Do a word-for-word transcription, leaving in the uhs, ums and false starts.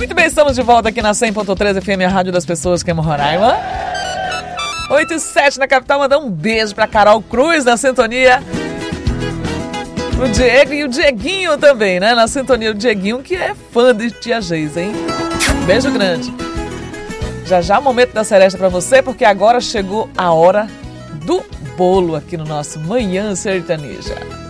Muito bem, estamos de volta aqui na cem ponto três F M, a rádio das pessoas que amam Roraima. oito e sete na capital, mandar um beijo pra Carol Cruz na sintonia. O Diego e o Dieguinho também, né? Na sintonia, o Dieguinho que é fã de Tia Geisa, hein? Beijo grande. Já já o momento da seresta pra você, porque agora chegou a hora do bolo aqui no nosso Manhã Sertaneja.